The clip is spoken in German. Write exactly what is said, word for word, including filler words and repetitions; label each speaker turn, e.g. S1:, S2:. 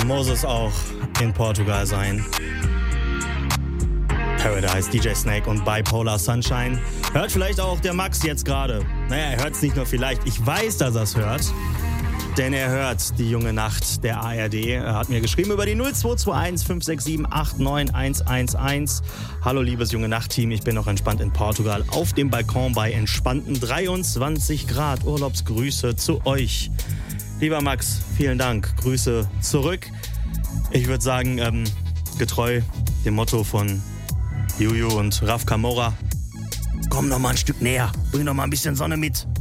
S1: muss es auch in Portugal sein. Paradise, D J Snake und Bipolar Sunshine. Hört vielleicht auch der Max jetzt gerade. Naja, er hört es nicht nur vielleicht. Ich weiß, dass er es hört. Denn er hört die junge Nacht der A R D. Er hat mir geschrieben über die null zwei zwei eins fünf sechs sieben acht neun eins eins eins. Hallo liebes junge Nacht-Team, ich bin noch entspannt in Portugal auf dem Balkon bei entspannten dreiundzwanzig Grad. Urlaubsgrüße zu euch. Lieber Max, vielen Dank. Grüße zurück. Ich würde sagen, ähm, getreu dem Motto von Juju und Raf Kamora. Komm noch mal ein Stück näher, bring noch mal ein bisschen Sonne mit.